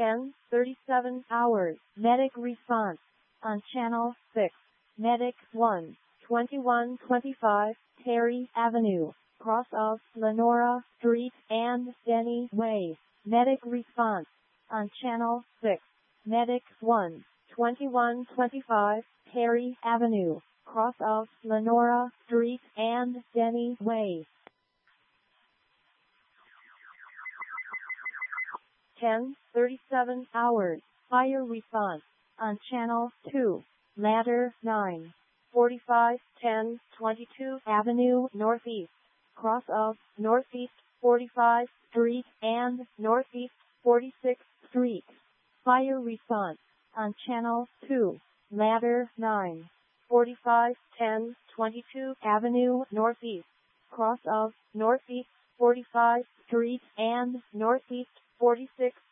10:37 hours. Medic response on Channel 6. Medic 1, 2125 Terry Avenue, cross of Lenora Street and Denny Way. Medic response on Channel 6. Medic 1, 2125 Terry Avenue, cross of Lenora Street and Denny Way. 10:37 hours. Fire response on Channel 2. Ladder 9, 45 1022 Avenue Northeast, cross of Northeast 45 Street and Northeast 46th Street. Fire response on Channel 2. Ladder 9, 45 1022 Avenue Northeast, cross of Northeast 45 Street and Northeast 46th